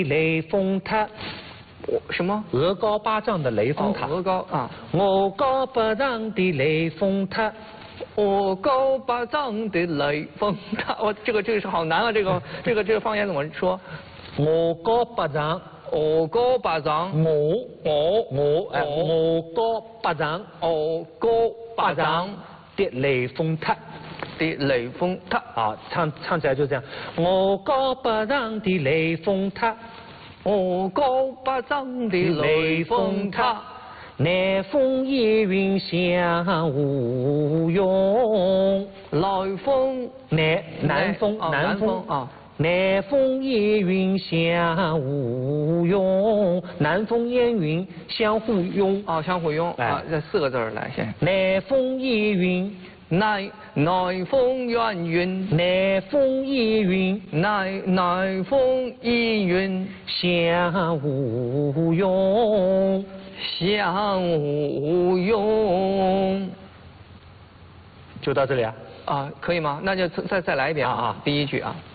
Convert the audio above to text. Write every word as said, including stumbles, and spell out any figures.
雷峰塔， 我什么？ 鹅高八丈的雷峰塔。 哦鹅高啊， 我高八丈的雷峰塔。 我高八丈的雷峰塔，我这个这个是好难啊，这个这个这个方言怎么说？ 我高八丈， 我高八丈， 我我我哎，我高八丈， 我高八丈的雷峰塔的雷峰塔啊，唱唱起来就这样。我高八丈的雷峰塔， 我高八丈的雷峰塔。 南风夜云下无用， 来风南南风南风啊， 南风夜云下无用，南风烟云相互拥啊，相互拥啊，这四个字来先。 南风夜云， 南南风烟云， 南风夜云， 南南风烟云相互拥。 相互拥， 就到这里啊？ 啊，可以吗？那就再再来一遍啊！第一句啊。